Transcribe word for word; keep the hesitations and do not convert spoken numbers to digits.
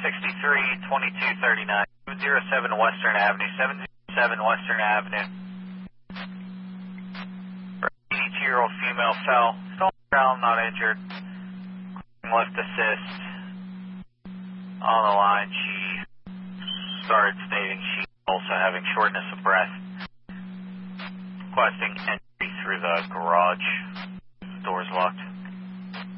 sixty-three, twenty-two thirty-nine, seven oh seven Western Avenue, seven oh seven Western Avenue. eighty-two-year-old female fell. Still on the ground, not injured. Lift assist. On the line, she started stating she's also having shortness of breath. Requesting entry through the garage. Doors locked.